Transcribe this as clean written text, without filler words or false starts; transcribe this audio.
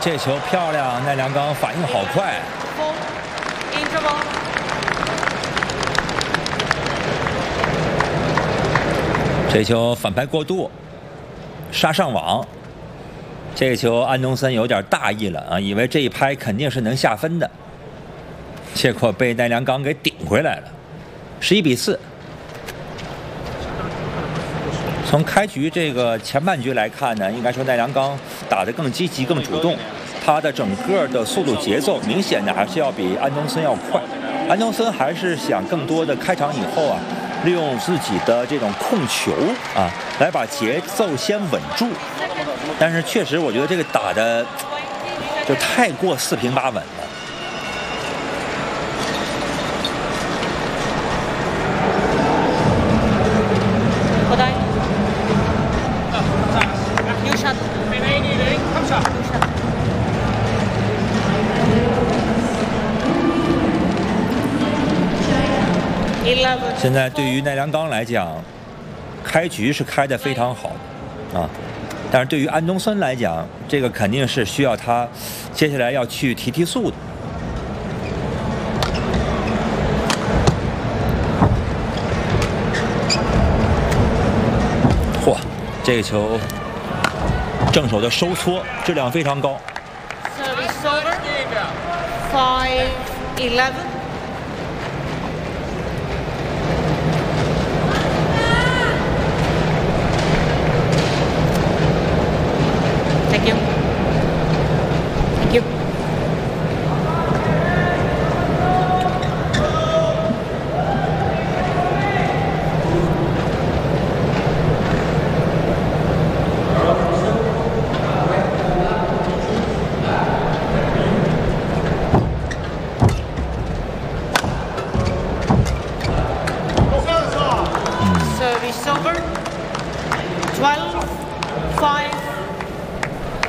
这球漂亮，奈良冈反应好快。这球反拍过度，杀上网。这个球安东森有点大意了啊，以为这一拍肯定是能下分的，结果被奈良冈给顶回来了，11比4。从开局这个前半局来看呢，应该说奈良冈打得更积极、更主动，他的整个的速度节奏明显的还是要比安东森要快。安东森还是想更多的开场以后啊，利用自己的这种控球啊，来把节奏先稳住。但是确实，我觉得这个打的就太过四平八稳了。现在对于奈良冈来讲，开局是开得非常好啊，但是对于安东森来讲，这个肯定是需要他接下来要去提速的。嚯，这个球正手的收缩质量非常高。 5-11. Thank you. Thank you. Service over. 12-5.